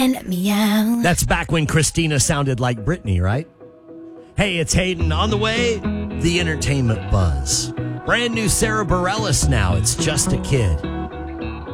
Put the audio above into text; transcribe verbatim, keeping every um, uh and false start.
And meow. That's back when Christina sounded like Britney, right? Hey, it's Hayden. On the way, the entertainment buzz. Brand new Sarah Bareilles now. It's Just a Kid.